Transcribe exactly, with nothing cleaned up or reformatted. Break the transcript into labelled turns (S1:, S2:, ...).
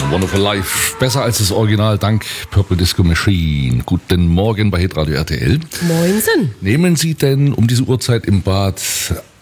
S1: Wonderful Life. Besser als das Original, dank Purple Disco Machine. Guten Morgen bei Hitradio R T L.
S2: Moinsen.
S1: Nehmen Sie denn um diese Uhrzeit im Bad